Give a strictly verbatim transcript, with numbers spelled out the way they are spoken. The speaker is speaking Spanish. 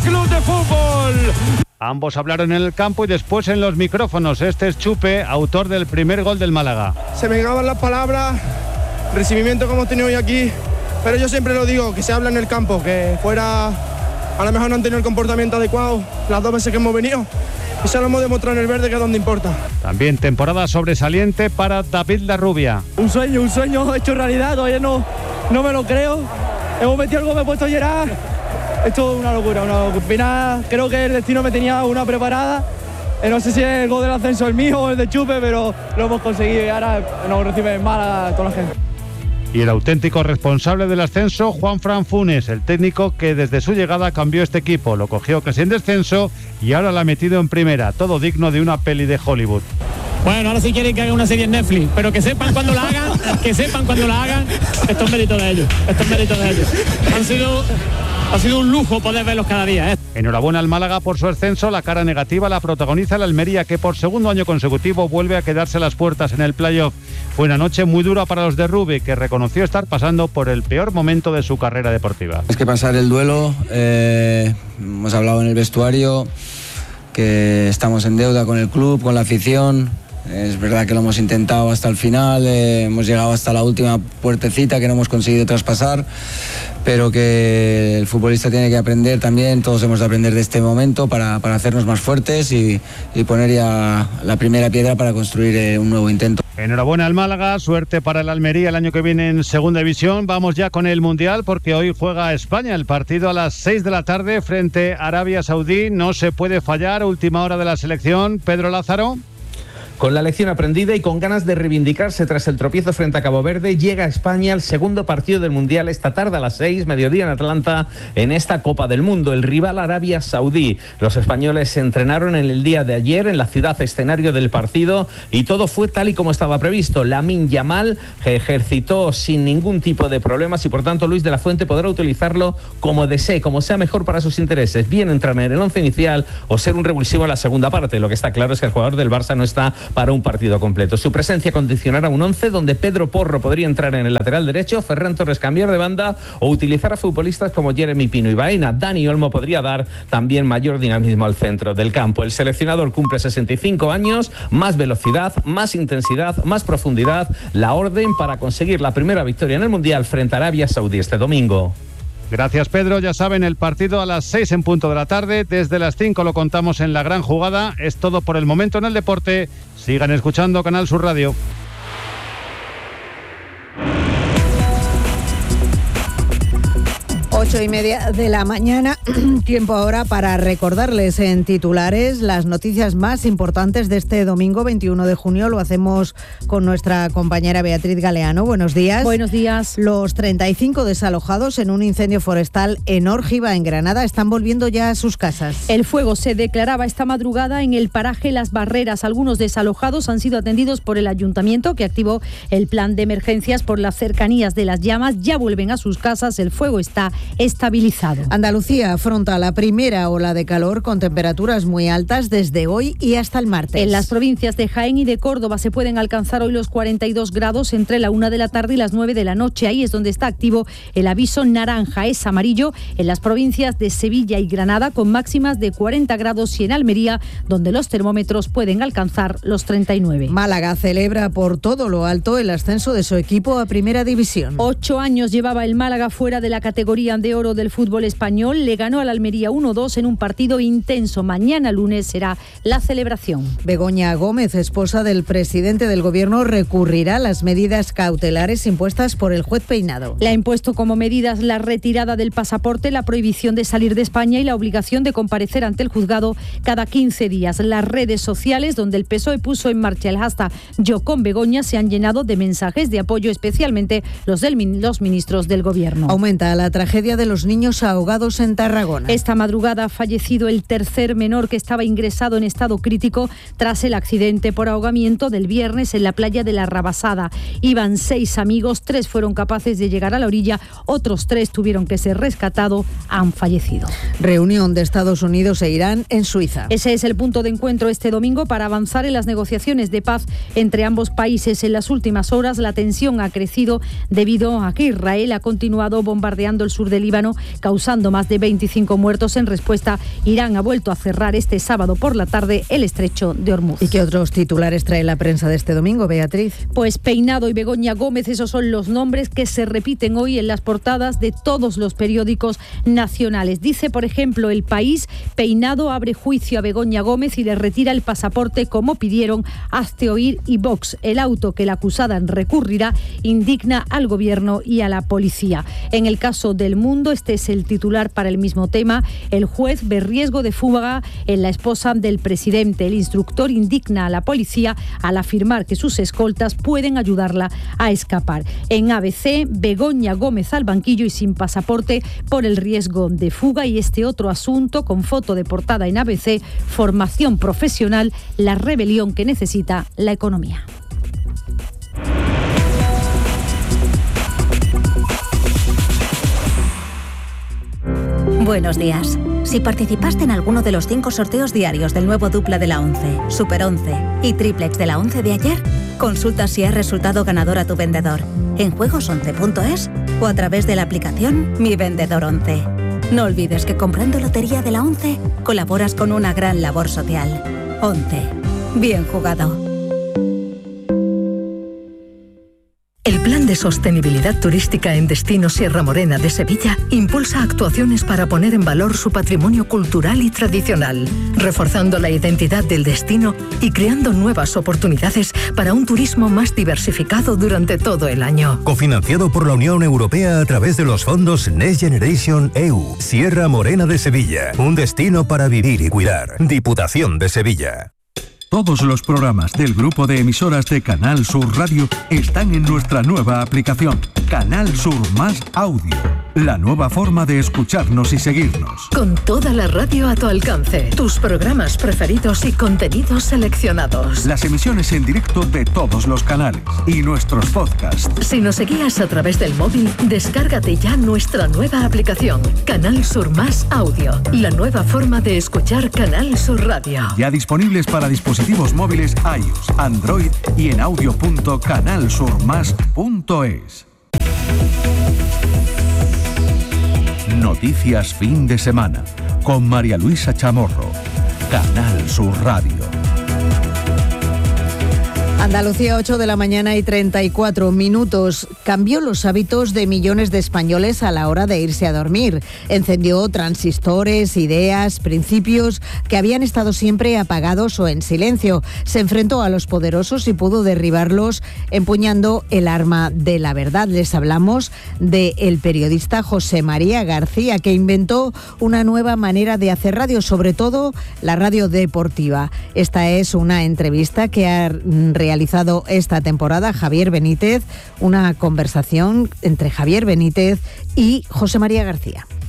Club de Fútbol. Ambos hablaron en el campo y después en los micrófonos. Este es Chupe, autor del primer gol del Málaga. Se me acaban las palabras, el recibimiento que hemos tenido hoy aquí, pero yo siempre lo digo, que se habla en el campo, que fuera a lo mejor no han tenido el comportamiento adecuado las dos veces que hemos venido. Y se lo hemos demostrado en el verde, que es donde importa. También temporada sobresaliente para David Larrubia. Un sueño, un sueño hecho realidad, todavía no, no me lo creo. Hemos metido el gol, me he puesto a llorar. Esto es una locura, una locura. Al final creo que el destino me tenía una preparada. Eh, no sé si es el gol del ascenso el mío o el de Chupe, pero lo hemos conseguido y ahora nos recibe mal a toda la gente. Y el auténtico responsable del ascenso, Juanfran Funes, el técnico que desde su llegada cambió este equipo. Lo cogió casi en descenso y ahora lo ha metido en primera. Todo digno de una peli de Hollywood. Bueno, ahora sí quieren que haga una serie en Netflix, pero que sepan cuando la hagan, que sepan cuando la hagan. Esto es mérito de ellos, esto es mérito de ellos. Han sido, ha sido un lujo poder verlos cada día, ¿eh? Enhorabuena al Málaga por su ascenso. La cara negativa la protagoniza el Almería, que por segundo año consecutivo vuelve a quedarse a las puertas en el playoff. Fue una noche muy dura para los de Rubi, que reconoció estar pasando por el peor momento de su carrera deportiva. Es que pasar el duelo, eh, hemos hablado en el vestuario, que estamos en deuda con el club, con la afición. Es verdad que lo hemos intentado hasta el final, eh, hemos llegado hasta la última puertecita que no hemos conseguido traspasar, pero que el futbolista tiene que aprender también, todos hemos de aprender de este momento para, para hacernos más fuertes y, y poner ya la primera piedra para construir eh, un nuevo intento. Enhorabuena al Málaga, suerte para el Almería el año que viene en Segunda División. Vamos ya con el Mundial, porque hoy juega España, el partido a las seis de la tarde frente a Arabia Saudí. No se puede fallar, última hora de la selección. Pedro Lázaro. Con la lección aprendida y con ganas de reivindicarse tras el tropiezo frente a Cabo Verde, llega a España el segundo partido del Mundial esta tarde a las seis, mediodía en Atlanta, en esta Copa del Mundo. El rival Arabia Saudí. Los españoles se entrenaron en el día de ayer en la ciudad escenario del partido y todo fue tal y como estaba previsto. Lamine Yamal ejercitó sin ningún tipo de problemas y por tanto Luis de la Fuente podrá utilizarlo como desee, como sea mejor para sus intereses. Bien entrar en el once inicial o ser un revulsivo en la segunda parte. Lo que está claro es que el jugador del Barça no está para un partido completo. Su presencia condicionará un once donde Pedro Porro podría entrar en el lateral derecho, Ferran Torres cambiar de banda o utilizar a futbolistas como Jeremy Pino y Baena. Dani Olmo podría dar también mayor dinamismo al centro del campo. El seleccionador cumple sesenta y cinco años, más velocidad, más intensidad, más profundidad. La orden para conseguir la primera victoria en el Mundial frente a Arabia Saudí este domingo. Gracias, Pedro. Ya saben, el partido a las seis en punto de la tarde. Desde las cinco lo contamos en La Gran Jugada. Es todo por el momento en el deporte. Sigan escuchando Canal Sur Radio. Ocho y media de la mañana, tiempo ahora para recordarles en titulares las noticias más importantes de este domingo veintiuno de junio. Lo hacemos con nuestra compañera Beatriz Galeano. Buenos días. Buenos días. Los treinta y cinco desalojados en un incendio forestal en Órgiva, en Granada, están volviendo ya a sus casas. El fuego se declaraba esta madrugada en el paraje Las Barreras. Algunos desalojados han sido atendidos por el ayuntamiento, que activó el plan de emergencias por las cercanías de las llamas. Ya vuelven a sus casas. El fuego está estabilizado. Andalucía afronta la primera ola de calor con temperaturas muy altas desde hoy y hasta el martes. En las provincias de Jaén y de Córdoba se pueden alcanzar hoy los cuarenta y dos grados entre la una de la tarde y las nueve de la noche. Ahí es donde está activo el aviso naranja. Es amarillo en las provincias de Sevilla y Granada, con máximas de cuarenta grados, y en Almería, donde los termómetros pueden alcanzar los treinta y nueve. Málaga celebra por todo lo alto el ascenso de su equipo a Primera División. Ocho años llevaba el Málaga fuera de la categoría de oro del fútbol español. Le ganó al Almería uno dos en un partido intenso. Mañana lunes será la celebración. Begoña Gómez, esposa del presidente del gobierno, recurrirá a las medidas cautelares impuestas por el juez Peinado. Le ha impuesto como medidas la retirada del pasaporte, la prohibición de salir de España y la obligación de comparecer ante el juzgado cada quince días. Las redes sociales, donde el P S O E puso en marcha el hashtag Yo con Begoña, se han llenado de mensajes de apoyo, especialmente los de los ministros del gobierno. Aumenta la tragedia de los niños ahogados en Tarragona. Esta madrugada ha fallecido el tercer menor, que estaba ingresado en estado crítico tras el accidente por ahogamiento del viernes en la playa de la Rabasada. Iban seis amigos, tres fueron capaces de llegar a la orilla, otros tres tuvieron que ser rescatados, han fallecido. Reunión de Estados Unidos e Irán en Suiza. Ese es el punto de encuentro este domingo para avanzar en las negociaciones de paz entre ambos países. En las últimas horas la tensión ha crecido debido a que Israel ha continuado bombardeando el sur del Líbano, causando más de veinticinco muertos. En respuesta, Irán ha vuelto a cerrar este sábado por la tarde el estrecho de Hormuz. ¿Y qué otros titulares trae la prensa de este domingo, Beatriz? Pues Peinado y Begoña Gómez, esos son los nombres que se repiten hoy en las portadas de todos los periódicos nacionales. Dice, por ejemplo, El País: Peinado abre juicio a Begoña Gómez y le retira el pasaporte como pidieron Hazte Oír y Vox. El auto que la acusada recurrirá indigna al gobierno y a la policía. En el caso del Mundo, este es el titular para el mismo tema: el juez ve riesgo de fuga en la esposa del presidente. El instructor indigna a la policía al afirmar que sus escoltas pueden ayudarla a escapar. En A B C, Begoña Gómez al banquillo y sin pasaporte por el riesgo de fuga. Y este otro asunto, con foto de portada en A B C: formación profesional, la rebelión que necesita la economía. Buenos días. Si participaste en alguno de los cinco sorteos diarios del nuevo Dupla de la once, Super once y Triplex de la once de ayer, consulta si has resultado ganador a tu vendedor en juegos once punto es o a través de la aplicación Mi Vendedor once. No olvides que comprando Lotería de la once colaboras con una gran labor social. once. Bien jugado. El Plan de Sostenibilidad Turística en Destino Sierra Morena de Sevilla impulsa actuaciones para poner en valor su patrimonio cultural y tradicional, reforzando la identidad del destino y creando nuevas oportunidades para un turismo más diversificado durante todo el año. Cofinanciado por la Unión Europea a través de los fondos Next Generation E U. Sierra Morena de Sevilla, un destino para vivir y cuidar. Diputación de Sevilla. Todos los programas del grupo de emisoras de Canal Sur Radio están en nuestra nueva aplicación, Canal Sur Más Audio. La nueva forma de escucharnos y seguirnos. Con toda la radio a tu alcance, tus programas preferidos y contenidos seleccionados. Las emisiones en directo de todos los canales y nuestros podcasts. Si nos seguías a través del móvil, descárgate ya nuestra nueva aplicación, Canal Sur Más Audio. La nueva forma de escuchar Canal Sur Radio. Ya disponibles para dispositivos móviles iOS, Android y en audio punto canal sur más punto es. Noticias fin de semana con María Luisa Chamorro, Canal Sur Radio. Andalucía, ocho de la mañana y treinta y cuatro minutos. Cambió los hábitos de millones de españoles a la hora de irse a dormir. Encendió transistores, ideas, principios que habían estado siempre apagados o en silencio. Se enfrentó a los poderosos y pudo derribarlos empuñando el arma de la verdad. Les hablamos del periodista José María García, que inventó una nueva manera de hacer radio, sobre todo la radio deportiva. Esta es una entrevista que ha realizado realizado esta temporada Javier Benítez, una conversación entre Javier Benítez y José María García.